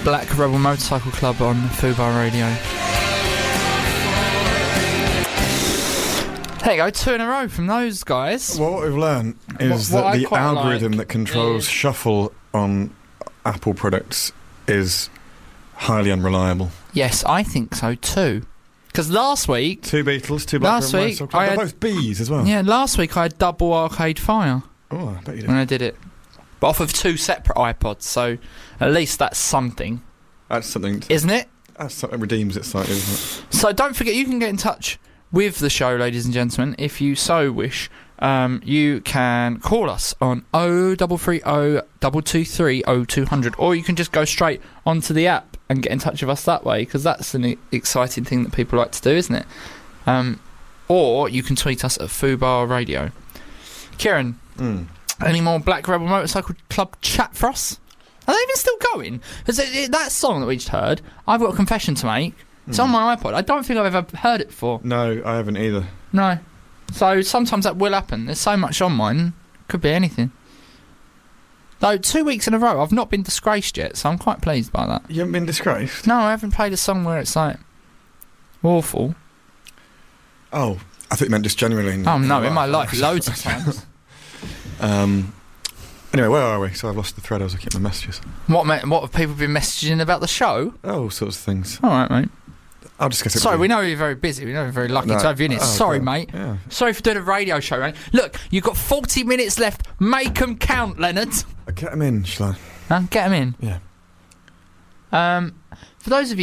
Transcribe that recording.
Black Rebel Motorcycle Club on Fubar Radio. There you go, 2 in a row from those guys. Well, what we've learned is that the algorithm that controls is shuffle on Apple products is highly unreliable. Yes, I think so too. Because last week... 2 Beatles, 2 Black Rebel Motorcycle Club. They're both Bs as well. Yeah, last week I had double Arcade Fire. Oh, I bet you did. When I did it. But off of 2 separate iPods, so at least that's something. That's something. Isn't it? That's something redeems it slightly, isn't it? So don't forget, you can get in touch with the show, ladies and gentlemen, if you so wish. You can call us on 0330 223 0200, or you can just go straight onto the app and get in touch with us that way, because that's an exciting thing that people like to do, isn't it? Or you can tweet us at Fubar Radio. Kieran, any more Black Rebel Motorcycle Club chat for us? Are they even still going? Because that song that we just heard, I've got a confession to make. It's on my iPod. I don't think I've ever heard it before. No, I haven't either. No. So sometimes that will happen. There's so much on mine. Could be anything. Though 2 weeks in a row, I've not been disgraced yet, so I'm quite pleased by that. You haven't been disgraced? No, I haven't played a song where it's like awful. Oh, I thought you meant just generally. In my life, loads of times. Anyway, where are we? So I've lost the thread. I was looking at my messages. What have people been messaging about the show? Oh, all sorts of things. All right, mate. I'll just get it. Sorry, we know you're very busy. We know you're very lucky to have you in it. Sorry, mate. Yeah. Sorry for doing a radio show, mate. Look, you've got 40 minutes left. Make them count, Leonard. Get them in, shall I? Get them in. Yeah. For those of you